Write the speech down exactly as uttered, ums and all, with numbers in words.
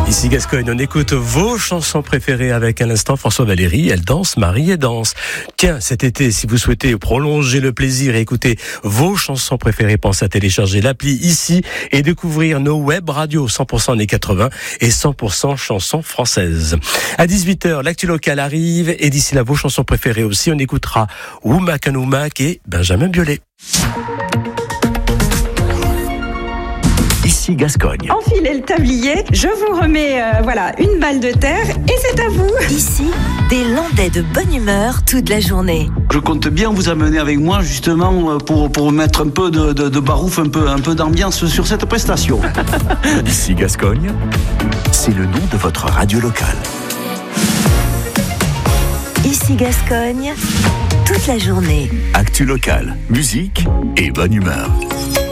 Ici Gascogne, on écoute vos chansons préférées avec à l'instant François Valéry, Elle danse, Marie et danse. Tiens, cet été, si vous souhaitez prolonger le plaisir et écouter vos chansons préférées, pensez à télécharger l'appli ici et découvrir nos web radios cent pour cent années quatre-vingts et cent pour cent chansons françaises. À dix-huit heures, l'actu local arrive et d'ici là, vos chansons préférées aussi, on écoutera Oumak Anoumak et Benjamin Biolay. Ici Gascogne. Enfilez le tablier, je vous remets euh, voilà une balle de terre et c'est à vous. Ici, des Landais de bonne humeur toute la journée. Je compte bien vous amener avec moi justement pour, pour mettre un peu de, de, de barouf, un peu, un peu d'ambiance sur cette prestation. Ici Gascogne, c'est le nom de votre radio locale. Ici Gascogne, toute la journée. Actu locale, musique et bonne humeur.